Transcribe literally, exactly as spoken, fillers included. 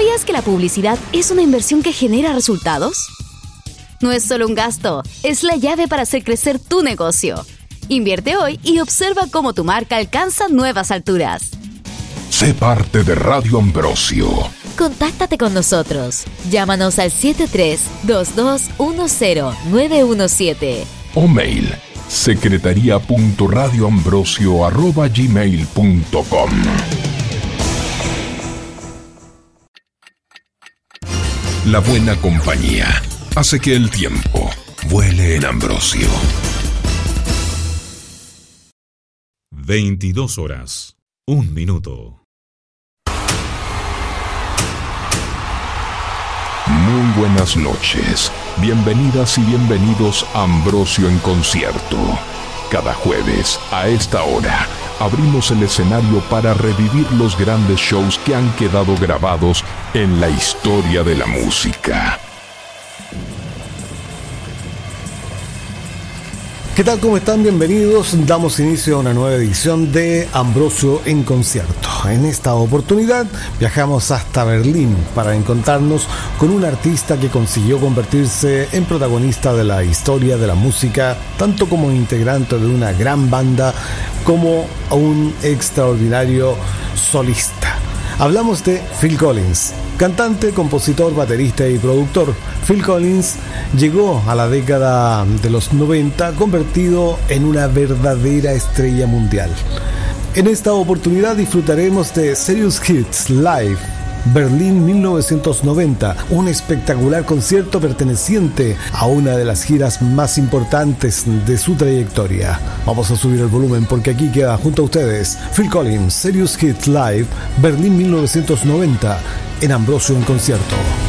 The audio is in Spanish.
¿Sabías que la publicidad es una inversión que genera resultados? No es solo un gasto, es la llave para hacer crecer tu negocio. Invierte hoy y observa cómo tu marca alcanza nuevas alturas. Sé parte de Radio Ambrosio. Contáctate con nosotros. Llámanos al siete tres dos dos uno cero nueve uno siete. O mail secretaría punto radioambrosio arroba gmail punto com. La buena compañía hace que el tiempo vuele en Ambrosio. veintidós horas, un minuto. Muy buenas noches, bienvenidas y bienvenidos a Ambrosio en Concierto. Cada jueves, a esta hora, abrimos el escenario para revivir los grandes shows que han quedado grabados en la historia de la música. ¿Qué tal? ¿Cómo están? Bienvenidos. Damos inicio a una nueva edición de Ambrosio en Concierto. En esta oportunidad viajamos hasta Berlín para encontrarnos con un artista que consiguió convertirse en protagonista de la historia de la música, tanto como integrante de una gran banda como un extraordinario solista. Hablamos de Phil Collins, cantante, compositor, baterista y productor. Phil Collins llegó a la década de los noventa convertido en una verdadera estrella mundial. En esta oportunidad disfrutaremos de Serious Hits Live Berlín mil novecientos noventa, un espectacular concierto perteneciente a una de las giras más importantes de su trayectoria. Vamos a subir el volumen porque aquí queda junto a ustedes Phil Collins, Serious Hits Live Berlín mil novecientos noventa en Ambrosio en Concierto.